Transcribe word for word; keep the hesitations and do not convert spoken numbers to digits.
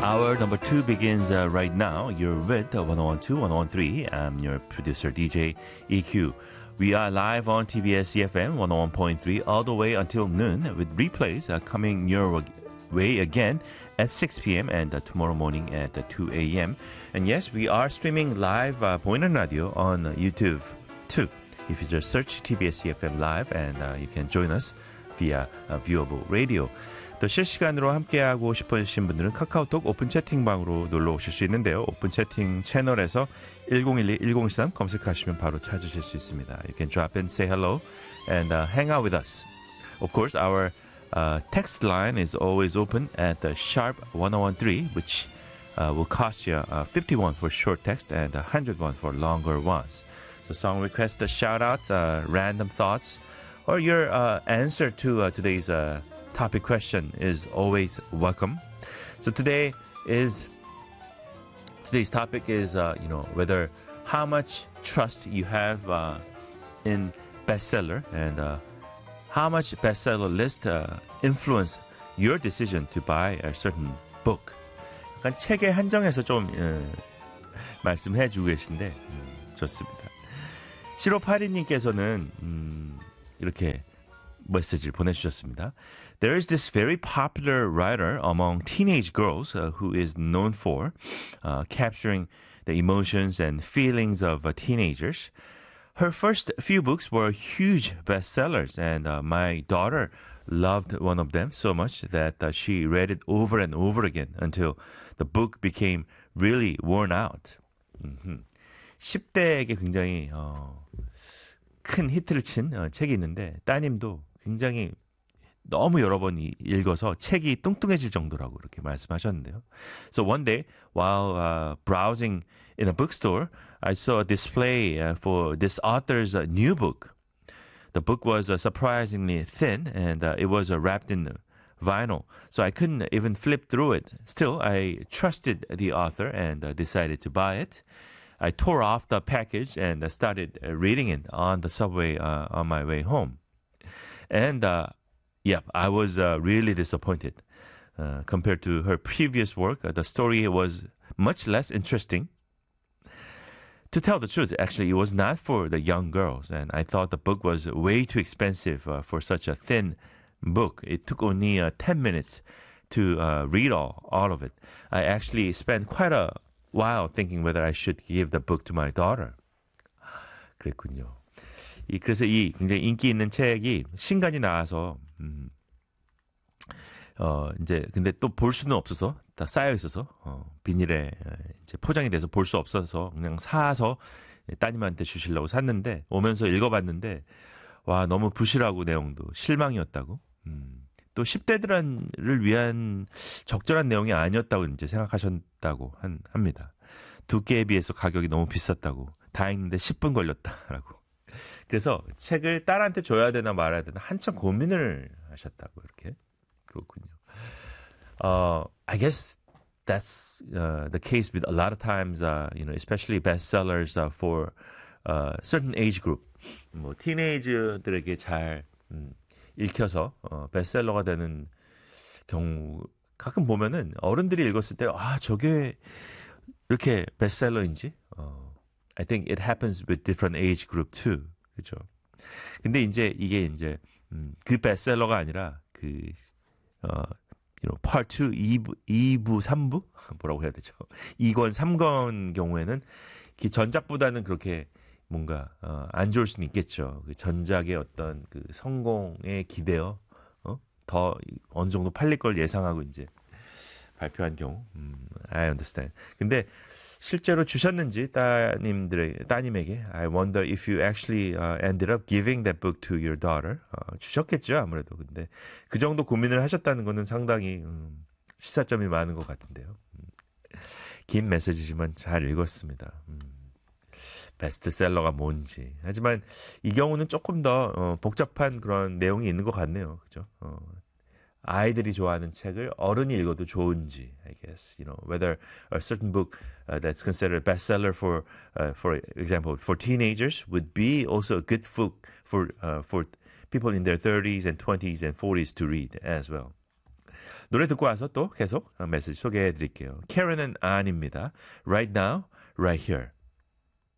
Hour number two begins uh, right now. You're with uh, one oh one two, one oh one three. I'm your producer, D J E Q. We are live on T B S E F M one oh one point three all the way until noon with replays uh, coming your way again at six p.m. and uh, tomorrow morning at uh, two a.m. And yes, we are streaming live uh, 보이는 라디오 on uh, YouTube too. If you just search T B S E F M live and uh, you can join us via uh, viewable radio. 또 실시간으로 함께하고 싶으신 분들은 카카오톡 오픈 채팅방으로 놀러 오실 수 있는데요. 오픈 채팅 채널에서 일공일이 일공일삼 검색하시면 바로 찾으실 수 있습니다. You can drop in, say hello, and uh, hang out with us. Of course, our uh, text line is always open at the sharp one oh one three, which uh, will cost you uh, fifty-one for short text and one hundred one for longer ones. So song requests, shout-outs, uh, random thoughts, or your uh, answer to uh, today's uh, topic question is always welcome. So today is today's topic is uh, you know whether how much trust you have uh, in bestseller and uh, how much bestseller list uh, influence your decision to buy a certain book. 약간 책에 한정해서 좀 어, 말씀해주고 계신데 음, 좋습니다. 칠오팔이님께서는 음, 이렇게 메시지를 보내주셨습니다. There is this very popular writer among teenage girls uh, who is known for uh, capturing the emotions and feelings of uh, teenagers. Her first few books were huge bestsellers, and uh, my daughter loved one of them so much that uh, she read it over and over again until the book became really worn out. 음흠. 십 대에게 굉장히 어, 큰 히트를 친 어, 책이 있는데 따님도 굉장히 너무 여러 번 읽어서 책이 뚱뚱해질 정도라고 이렇게 말씀하셨는데요. So one day, while uh, browsing in a bookstore, I saw a display uh, for this author's uh, new book. The book was uh, surprisingly thin, and uh, it was uh, wrapped in vinyl, so I couldn't even flip through it. Still, I trusted the author and uh, decided to buy it. I tore off the package and uh, started uh, reading it on the subway uh, on my way home. And uh, yeah, I was uh, really disappointed. Uh, compared to her previous work, uh, the story was much less interesting. To tell the truth, actually, it was not for the young girls, and I thought the book was way too expensive uh, for such a thin book. It took only uh, ten minutes to uh, read all, all of it. I actually spent quite a while thinking whether I should give the book to my daughter. 그랬군요. 이, 그래서 이 굉장히 인기 있는 책이 신간이 나와서 음, 어 이제 근데 또 볼 수는 없어서 다 쌓여 있어서 어, 비닐에 이제 포장이 돼서 볼 수 없어서 그냥 사서 따님한테 주시려고 샀는데 오면서 읽어봤는데 와 너무 부실하고 내용도 실망이었다고. 음, 또 십 대들을 위한 적절한 내용이 아니었다고 이제 생각하셨다고 한, 합니다. 두께에 비해서 가격이 너무 비쌌다고. 다 읽는데 십 분 걸렸다라고. 그래서 책을 딸한테 줘야 되나 말아야 되나 한참 고민을 하셨다고 이렇게. 그렇군요. Uh, I guess that's uh, the case with a lot of times, uh, you know, especially bestsellers uh, for uh, certain age group. 뭐 티네이저들에게 잘 음, 읽혀서 어, 베스트셀러가 되는 경우 가끔 보면은 어른들이 읽었을 때 아 저게 이렇게 베스트셀러인지. 어, I think it happens with different age group too. 그렇죠. 근데 이제 이게 이제 음, 그 베스트셀러가 아니라 그 어, you know, part two, 이 부, 이 부, 삼 부? 뭐라고 해야 되죠? 이 권, 삼 권 경우에는 전작보다는 그렇게 뭔가 어, 안 좋을 수는 있겠죠. 그 전작의 어떤 그 성공에 기대어 어? 더 어느 정도 팔릴 걸 예상하고 이제 발표한 경우, 음, I understand. 근데 실제로 주셨는지 따님들에게 따님에게 I wonder if you actually uh, ended up giving that book to your daughter. 어, 주셨겠죠 아무래도. 근데 그 정도 고민을 하셨다는 거는 상당히 음, 시사점이 많은 것 같은데요. 음, 긴 메시지지만 잘 읽었습니다. 음, 베스트셀러가 뭔지. 하지만 이 경우는 조금 더 어, 복잡한 그런 내용이 있는 것 같네요. 그죠? 어, 아이들이 좋아하는 책을 어른이 읽어도 좋은지, I guess, you know, whether a certain book uh, that's considered a bestseller for, uh, for example, for teenagers would be also a good book for uh, for people in their thirties and twenties and forties to read as well. 노래 듣고 와서 또 계속 메시지 소개해 드릴게요. Karen은 아닙니다. Right now, right here.